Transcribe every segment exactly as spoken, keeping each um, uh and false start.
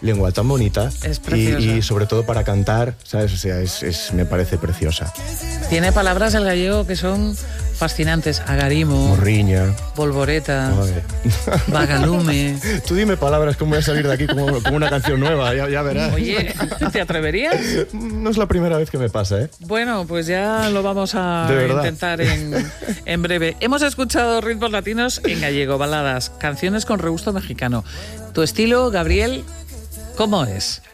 lengua tan bonita. Es preciosa. Y, y sobre todo para cantar, ¿sabes? O sea, es, es, me parece preciosa. Tiene palabras el gallego que son fascinantes. Agarimo, morriña, polvoreta, vagalume. Tú dime palabras cómo voy a salir de aquí como, como una canción nueva, ya, ya verás. Oye, ¿te atreverías? No es la primera vez que me pasa, ¿eh? Bueno, pues ya lo vamos a intentar en, en breve. Hemos escuchado ritmos latinos en gallego, baladas, canciones con regusto mexicano. ¿Tu estilo, Gabriel, cómo es?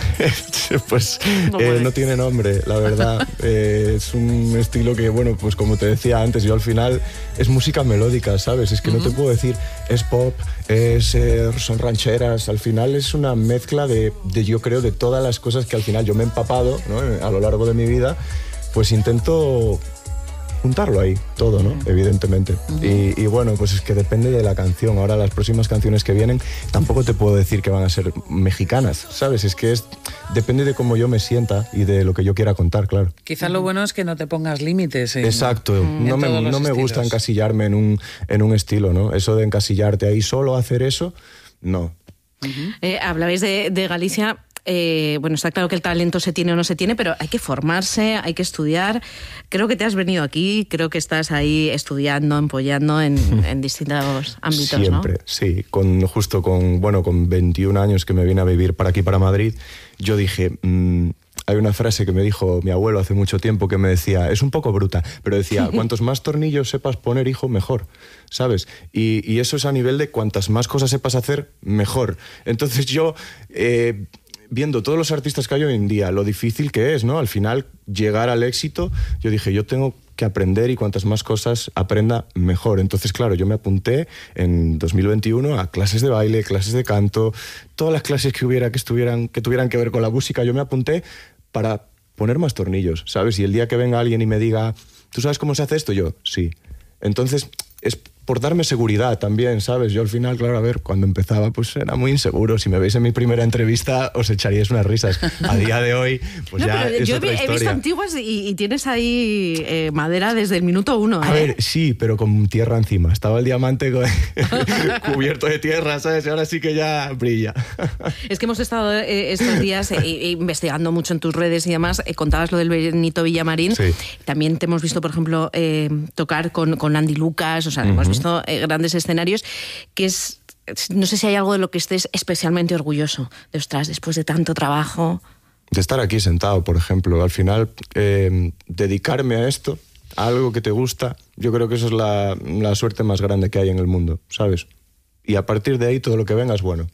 Pues eh, no tiene nombre, la verdad. Eh, es un estilo que, bueno, pues como te decía antes, yo al final es música melódica, ¿sabes? Es que uh-huh. no te puedo decir, es pop, es, eh, son rancheras. Al final es una mezcla de, de, yo creo, de todas las cosas que al final yo me he empapado, ¿no? A lo largo de mi vida, pues intento juntarlo ahí, todo, ¿no? Evidentemente. Uh-huh. Y, y bueno, pues es que depende de la canción. Ahora las próximas canciones que vienen tampoco te puedo decir que van a ser mexicanas, ¿sabes? Es que es depende de cómo yo me sienta y de lo que yo quiera contar, claro. Quizás uh-huh. lo bueno es que no te pongas límites. En, Exacto. en no me, no me gusta encasillarme en un, en un estilo, ¿no? Eso de encasillarte ahí solo a hacer eso, no. Uh-huh. Eh, hablabais de, de Galicia. Eh, bueno, está claro que el talento se tiene o no se tiene, pero hay que formarse, hay que estudiar. Creo que te has venido aquí, creo que estás ahí estudiando, empollando en, en distintos ámbitos, Siempre, ¿no? Siempre, sí. Con, justo con, bueno, con veintiún años que me vine a vivir para aquí, para Madrid, yo dije... Mmm, hay una frase que me dijo mi abuelo hace mucho tiempo que me decía, es un poco bruta, pero decía, cuantos más tornillos sepas poner, hijo, mejor, ¿sabes? Y, y eso es a nivel de cuantas más cosas sepas hacer, mejor. Entonces yo... Eh, viendo todos los artistas que hay hoy en día, lo difícil que es, ¿no? Al final, llegar al éxito, yo dije, yo tengo que aprender y cuantas más cosas aprenda, mejor. Entonces, claro, yo me apunté en dos mil veintiuno a clases de baile, clases de canto, todas las clases que hubiera que estuvieran, que tuvieran que ver con la música, yo me apunté para poner más tornillos, ¿sabes? Y el día que venga alguien y me diga, ¿tú sabes cómo se hace esto? Yo, sí. Entonces, es por darme seguridad también, ¿sabes? Yo al final, claro, a ver, cuando empezaba, pues era muy inseguro. Si me veis en mi primera entrevista, os echaríais unas risas. A día de hoy, pues no, ya pero es yo otra he historia. visto antiguas y, y tienes ahí eh, madera desde el minuto uno, ¿eh? A ver, sí, pero con tierra encima. Estaba el diamante con... cubierto de tierra, ¿sabes? Y ahora sí que ya brilla. Es que hemos estado eh, estos días eh, investigando mucho en tus redes y demás. Eh, contabas lo del Benito Villamarín. Sí. También te hemos visto, por ejemplo, eh, tocar con, con Andy Lucas. O sea, uh-huh. hemos visto eh, grandes escenarios, que es... No sé si hay algo de lo que estés especialmente orgulloso. De, ostras, después de tanto trabajo... De estar aquí sentado, por ejemplo. Al final, eh, dedicarme a esto, a algo que te gusta, yo creo que eso es la, la suerte más grande que hay en el mundo, ¿sabes? Y a partir de ahí todo lo que venga es bueno.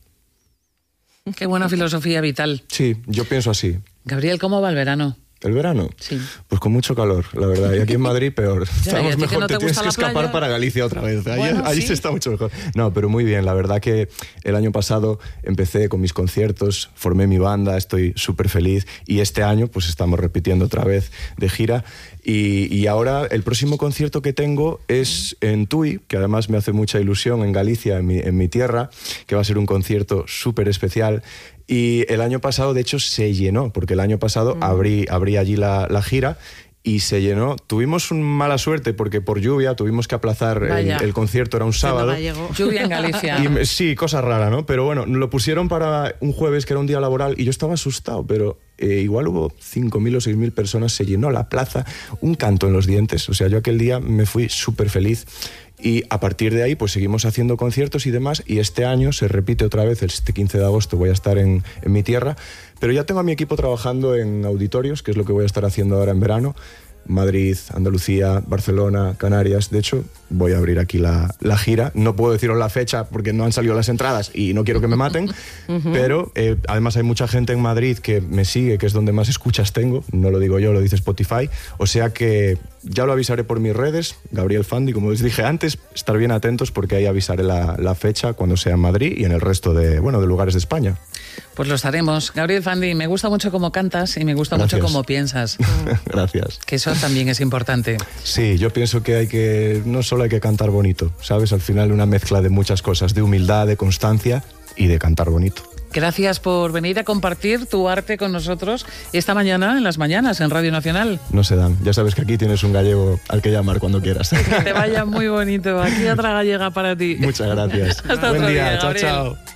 Qué buena filosofía vital. Sí, yo pienso así. Gabriel, ¿cómo va el verano? ¿El verano? Sí. Pues con mucho calor, la verdad. Y aquí en Madrid peor. Ya, Estamos mejor, que no te, te tienes gusta que escapar playa? Para Galicia otra vez. Allí, Bueno, allí sí. se está mucho mejor. No, pero muy bien. La verdad que el año pasado empecé con mis conciertos, formé mi banda, estoy súper feliz. Y este año pues estamos repitiendo otra vez de gira. Y, y ahora el próximo concierto que tengo es en Tui, que además me hace mucha ilusión, en Galicia, en mi, en mi tierra, que va a ser un concierto súper especial. Y el año pasado, de hecho, se llenó, porque el año pasado mm. abrí, abrí allí la, la gira y se llenó. Tuvimos una mala suerte porque por lluvia tuvimos que aplazar el, el concierto, era un sábado. Lluvia en Galicia. Y, sí, cosa rara, ¿no? Pero bueno, lo pusieron para un jueves, que era un día laboral, y yo estaba asustado, pero eh, igual hubo cinco mil o seis mil personas, se llenó la plaza, un canto en los dientes. O sea, yo aquel día me fui súper feliz. Y a partir de ahí pues seguimos haciendo conciertos y demás, y este año se repite otra vez, este quince de agosto voy a estar en, en mi tierra, pero ya tengo a mi equipo trabajando en auditorios, que es lo que voy a estar haciendo ahora en verano. Madrid, Andalucía, Barcelona, Canarias. De hecho, voy a abrir aquí la, la gira. No puedo deciros la fecha porque no han salido las entradas y no quiero que me maten, uh-huh. pero eh, además hay mucha gente en Madrid que me sigue, que es donde más escuchas tengo. No lo digo yo, lo dice Spotify. O sea que ya lo avisaré por mis redes, Gabriel Fandi, como os dije antes, estar bien atentos porque ahí avisaré la, la fecha cuando sea en Madrid y en el resto de, bueno, de lugares de España. Pues lo estaremos. Gabriel Fandi, me gusta mucho cómo cantas y me gusta Gracias. mucho cómo piensas. Gracias. Que eso también es importante. Sí, yo pienso que hay que, no solo hay que cantar bonito, ¿sabes? Al final una mezcla de muchas cosas, de humildad, de constancia y de cantar bonito. Gracias por venir a compartir tu arte con nosotros esta mañana en Las Mañanas en Radio Nacional. No se dan. Ya sabes que aquí tienes un gallego al que llamar cuando quieras. Que te vaya muy bonito. Aquí otra gallega para ti. Muchas gracias. Hasta Buen otro día. día, Chao, Gabriel. chao.